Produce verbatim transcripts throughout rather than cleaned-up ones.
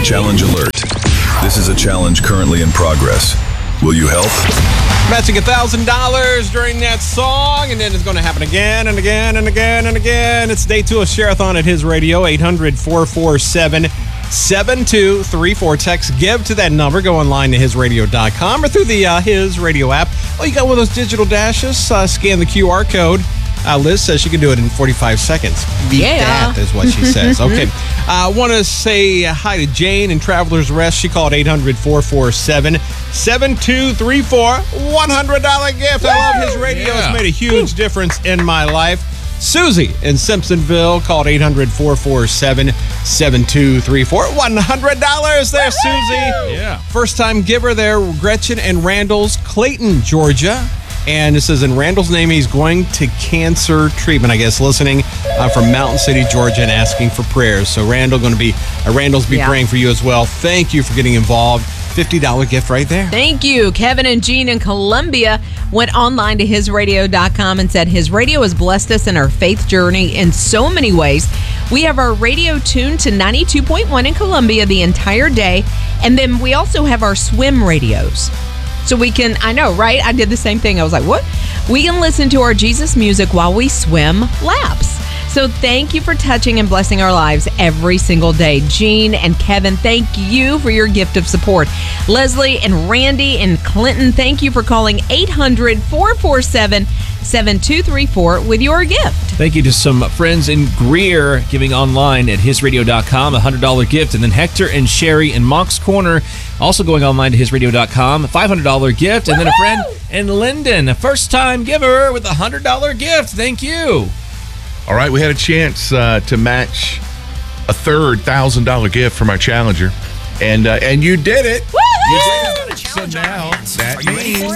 Challenge alert. This is a challenge currently in progress. Will you help? Matching one thousand dollars during that song, and then it's going to happen again and again and again and again. It's day two of Share-a-thon at His Radio, eight hundred, four four seven, seven two three four. Text GIVE to that number. Go online to his radio dot com or through the uh, His Radio app. Oh, you got one of those digital dashes? Uh, scan the Q R code. Uh, Liz says she can do it in forty-five seconds. Beat yeah. that is what she says. Okay. I uh, want to say hi to Jane in Traveler's Rest. She called eight hundred, four four seven, seven two three four. one hundred dollars gift. Woo! I love His Radio. Yeah. It's made a huge difference in my life. Susie in Simpsonville called eight hundred, four four seven, seven two three four. one hundred dollars there, Susie. Yeah. First time giver there, Gretchen and Randall's, Clayton, Georgia. And it says in Randall's name, he's going to cancer treatment, I guess, listening uh, from Mountain City, Georgia, and asking for prayers. So Randall going to be, uh, Randall's be yeah. praying for you as well. Thank you for getting involved. fifty dollars gift right there. Thank you. Kevin and Jean in Columbia went online to his radio dot com and said, His Radio has blessed us in our faith journey in so many ways. We have our radio tuned to ninety-two point one in Columbia the entire day. And then we also have our swim radios. So we can, I know, right? I did the same thing. I was like, what? We can listen to our Jesus music while we swim laps. So thank you for touching and blessing our lives every single day. Jean and Kevin, thank you for your gift of support. Leslie and Randy and Clinton, thank you for calling eight hundred, four four seven, seven two three four with your gift. Thank you to some friends in Greer giving online at his radio dot com, a one hundred dollars gift. And then Hector and Sherry in Moncks Corner also going online to his radio dot com, a five hundred dollars gift. And then a friend in Linden, a first-time giver with a one hundred dollars gift. Thank you. All right, we had a chance uh, to match a third one thousand dollars gift from our challenger. And uh, and you did it. Woo-hoo! You did it. So now that means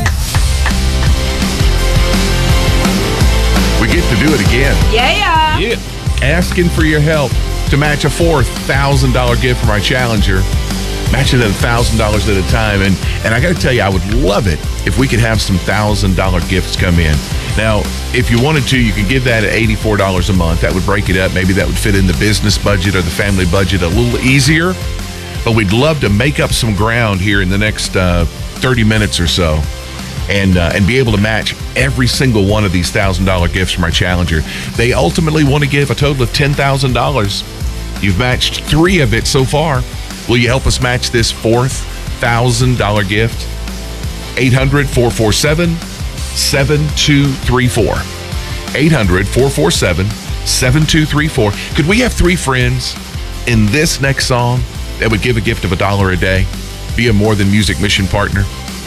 we get to do it again. Yeah. Yeah. Asking for your help to match a fourth one thousand dollars gift from our challenger. Matching it one thousand dollars at a time. And and I got to tell you, I would love it if we could have some one thousand dollars gifts come in. Now, if you wanted to, you can give that at eighty-four dollars a month. That would break it up. Maybe that would fit in the business budget or the family budget a little easier. But we'd love to make up some ground here in the next uh, thirty minutes or so and uh, and be able to match every single one of these one thousand dollars gifts from our challenger. They ultimately want to give a total of ten thousand dollars. You've matched three of it so far. Will you help us match this fourth one thousand dollars gift? eight hundred, four four seven, seven two three four. eight hundred, four four seven, seven two three four. Could we have three friends in this next song that would give a gift of a dollar a day? Be a More Than Music mission partner?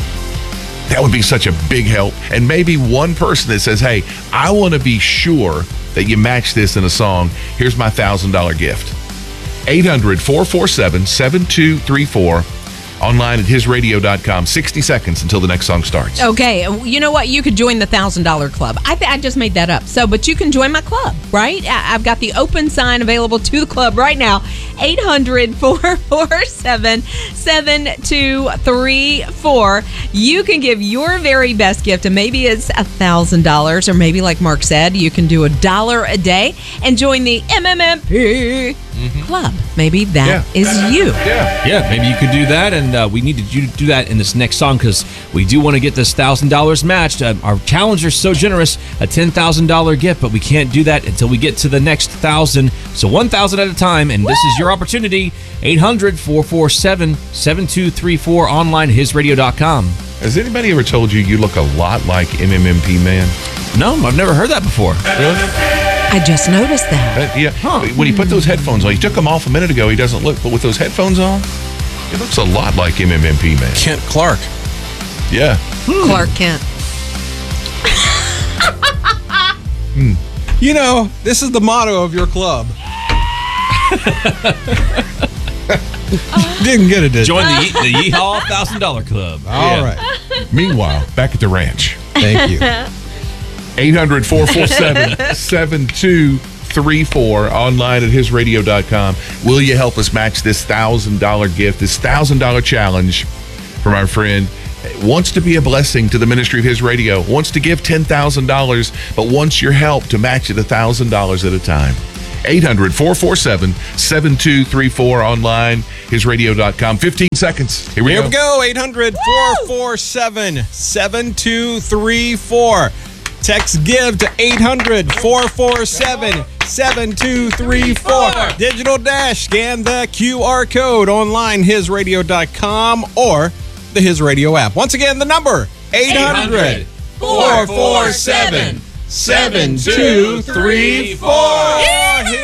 That would be such a big help. And maybe one person that says, hey, I want to be sure that you match this in a song. Here's my one thousand dollars gift. eight hundred, four four seven, seven two three four. Online at his radio dot com. sixty seconds until the next song starts. Okay. You know what? You could join the one thousand dollars club. I th- I just made that up. So, but you can join my club, right? I- I've got the open sign available to the club right now. eight hundred, four four seven, seven two three four. You can give your very best gift, and maybe it's one thousand dollars, or maybe, like Mark said, you can do a dollar a day and join the M M M P mm-hmm. club. Maybe that yeah. is you. Yeah. Yeah, maybe you could do that. And uh, we need to do, do that in this next song because we do want to get this one thousand dollars matched. Uh, our challenger's so generous, a ten thousand dollars gift, but we can't do that until we get to the next one thousand. So one thousand at a time, and Woo! This is your opportunity. eight hundred, four four seven, seven two three four, online at his radio dot com. Has anybody ever told you you look a lot like M M M P Man? No, I've never heard that before. Really? I just noticed that. Uh, yeah. Huh. When he put those headphones on, he took them off a minute ago. He doesn't look, but with those headphones on, it looks a lot like M M M P Man. Kent Clark. Yeah. Hmm. Clark Kent. hmm. You know, this is the motto of your club. Didn't get it, did Join the, the Yeehaw one thousand dollars Club. All yeah. right. Meanwhile, back at the ranch. Thank you. eight hundred, four four seven, seven two three four, online at his radio dot com. Will you help us match this one thousand dollars gift, this one thousand dollars challenge from our friend? Wants to be a blessing to the ministry of His Radio, wants to give ten thousand dollars, but wants your help to match it one thousand dollars at a time. eight hundred, four four seven, seven two three four. Online, his radio dot com. fifteen seconds. Here we Here go. we go. eight hundred, four four seven, seven two three four. Text GIVE to eight hundred, four four seven, seven two three four. Digital Dash, scan the Q R code online, his radio dot com or the His Radio app. Once again, the number eight hundred, four four seven, seven two three four. His